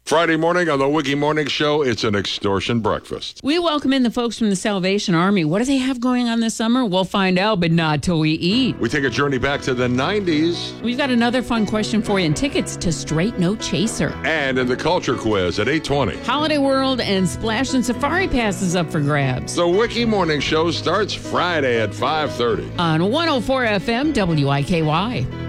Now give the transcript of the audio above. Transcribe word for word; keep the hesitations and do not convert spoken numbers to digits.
Friday morning on the Wiki Morning Show, it's an extortion breakfast. We welcome in the folks from the Salvation Army. What do they have going on this summer? We'll find out, but not till we eat. We take a journey back to the nineties. We've got another fun question for you and tickets to Straight No Chaser. And in the Culture Quiz at eight twenty. Holiday World and Splash and Safari passes up for grabs. The Wiki Morning Show starts Friday at five thirty. On one oh four F M W I K Y.